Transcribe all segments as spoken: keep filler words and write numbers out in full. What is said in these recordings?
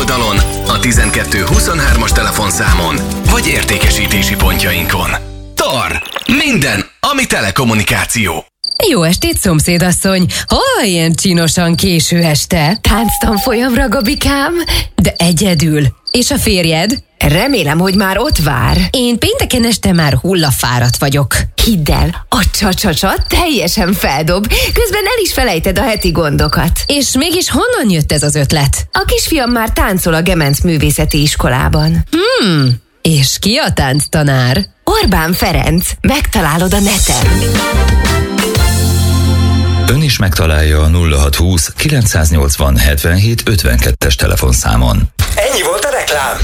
weboldalon, a tizenkettő huszonhármas telefonszámon, vagy értékesítési pontjainkon. Tor! Minden, ami telekommunikáció. Jó estét, szomszédasszony! Hol ilyen csinosan késő este? Tánctanfolyamra, Gabikám? De egyedül. És a férjed? Remélem, hogy már ott vár. Én pénteken este már hullafáradt vagyok. Hidd el, a csa-csa-csa teljesen feldob, közben el is felejted a heti gondokat. És mégis honnan jött ez az ötlet? A kisfiam már táncol a Gemenc Művészeti Iskolában. Hmm, és ki a tánctanár? Orbán Ferenc, megtalálod a neten. Ön is megtalálja a nulla hatszázhúsz kilencszáznyolcvan hetvenhét ötvenkettes telefonszámon. Ennyi volt a reklám.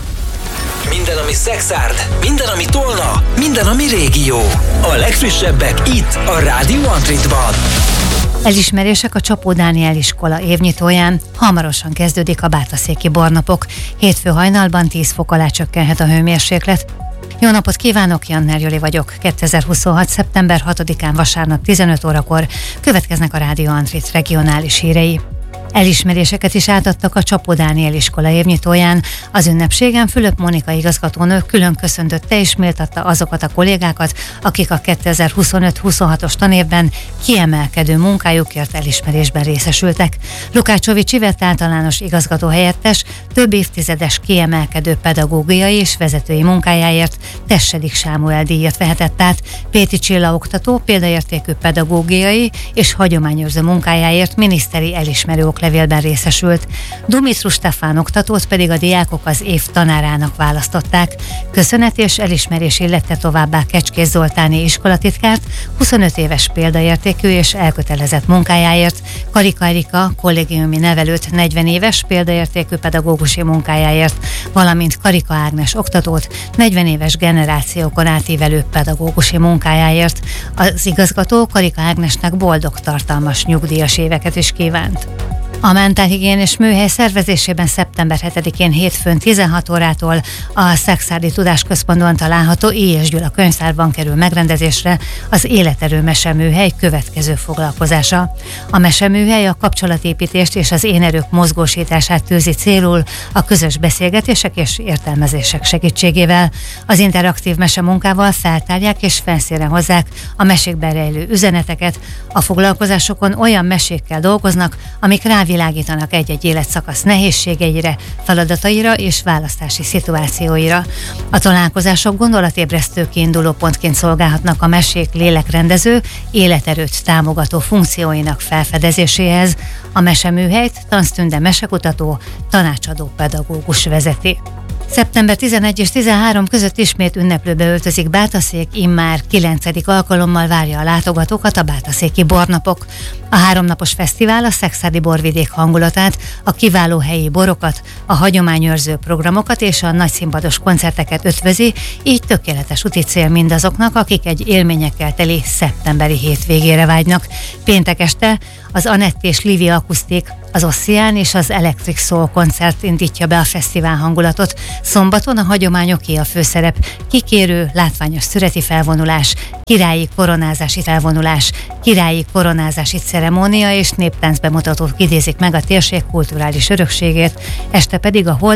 Minden, ami szexárd, minden, ami tolna, minden, ami régió. A legfrissebbek itt, a Rádió Antritban. Elismerések a Csapó Dániel iskola évnyitóján. Hamarosan kezdődik a bátaszéki bornapok. Hétfő hajnalban tíz fok alá csökkenhet a hőmérséklet. Jó napot kívánok, Janner Joli vagyok. kétezer-huszonhat. szeptember hatodikán vasárnap tizenöt órakor következnek a Rádió Antrit regionális hírei. Elismeréseket is átadtak a Csapó Dániel iskola évnyitóján. Az ünnepségen Fülöp Monika igazgatónő külön köszöntötte és méltatta azokat a kollégákat, akik a kétezer-huszonöt-huszonhatos tanévben kiemelkedő munkájukért elismerésben részesültek. Lukácsovics Ivett általános igazgató helyettes több évtizedes kiemelkedő pedagógiai és vezetői munkájáért Tessedik Sámuel díjat vehetett át. Péti Csilla oktató példaértékű pedagógiai és hagyományőrző munkájáért miniszteri elismerő levélben részesült. Dumitru Stefán oktatót pedig a diákok az év tanárának választották. Köszönet és elismerés illette továbbá Kecskés Zoltáni iskolatitkárt huszonöt éves példaértékű és elkötelezett munkájáért, Karika Erika kollégiumi nevelőt negyven éves példaértékű pedagógusi munkájáért, valamint Karika Ágnes oktatót negyven éves generációkon átívelő pedagógusi munkájáért. Az igazgató Karika Ágnesnek boldog, tartalmas nyugdíjas éveket is kívánt. A mentálhigiénés műhely szervezésében szeptember hetedikén hétfőn tizenhat órától a Szekszárdi Tudásközpontban található I. és Gyula könyvtárban kerül megrendezésre az Életerő meseműhely következő foglalkozása. A meseműhely a kapcsolatépítést és az énerők mozgósítását tűzi célul a közös beszélgetések és értelmezések segítségével. Az interaktív mesemunkával feltárják és felszínre hozzák a mesékben rejlő üzeneteket. A foglalkozásokon olyan mesékkel dolgoznak, amik rá világítanak egy-egy életszakasz nehézségeire, feladataira és választási szituációira. A találkozások gondolatébresztő kiinduló pontként szolgálhatnak a mesék lélekrendező, életerőt támogató funkcióinak felfedezéséhez. A meseműhelyt Tanz Tünde mesekutató, tanácsadó pedagógus vezeti. szeptember tizenegy és tizenhárom között ismét ünneplőbe öltözik Bátaszék, immár kilencedik alkalommal várja a látogatókat a Bátaszéki bornapok. A háromnapos fesztivál a szekszárdi borvidék hangulatát, a kiváló helyi borokat, a hagyományőrző programokat és a nagyszínpados koncerteket ötvözi, így tökéletes úti cél mindazoknak, akik egy élményekkel teli szeptemberi hétvégére vágynak. Péntek este az Anett és Livi Akusztik, az Ossian és az Electric Soul koncert indítja be a fesztivál hangulatot. Szombaton a hagyományoké a főszerep, kikérő, látványos szüreti felvonulás, királyi koronázási felvonulás, királyi koronázási ceremónia és néptánc bemutatók idézik meg a térség kulturális örökségét, este pedig a Hold